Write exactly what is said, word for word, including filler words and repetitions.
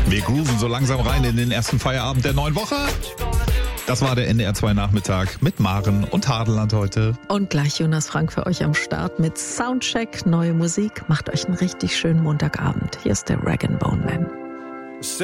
Wir grooven so langsam rein in den ersten Feierabend der neuen Woche. Das war der N D R zwei Nachmittag mit Maren und Hadeland heute. Und gleich Jonas Frank für euch am Start mit Soundcheck, neue Musik. Macht euch einen richtig schönen Montagabend. Hier ist der Rag and Bone Man.